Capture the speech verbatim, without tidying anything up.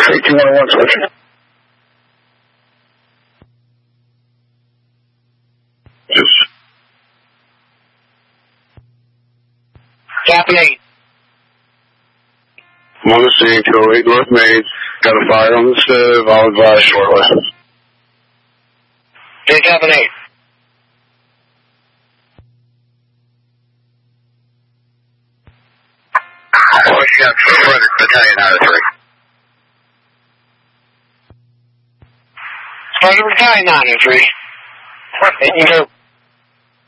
three two one one, switch. Just. Captain eight. I'm on the scene, two oh eight North Main. Got a fire on the sieve. I'll advise shortly. Okay, Captain eight. What you got for Frederick Battalion out of three? Frederick Battalion nine oh three. You go.